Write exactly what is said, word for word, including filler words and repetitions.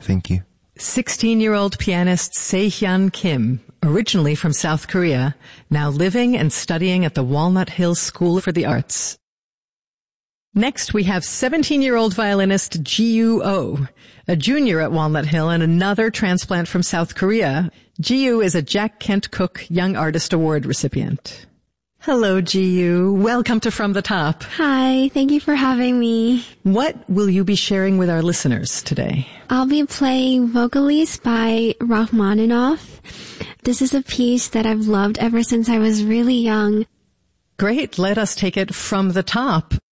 Thank you. sixteen-year-old pianist Se-hyun Kim, originally from South Korea, now living and studying at the Walnut Hills School for the Arts. Next, we have seventeen-year-old violinist Ji-Yoo Oh, a junior at Walnut Hill and another transplant from South Korea. Ji-Yoo is a Jack Kent Cooke Young Artist Award recipient. Hello, Ji-Yoo. Welcome to From the Top. Hi, thank you for having me. What will you be sharing with our listeners today? I'll be playing Vocalise by Rachmaninoff. This is a piece that I've loved ever since I was really young. Great. Let us take it from the top.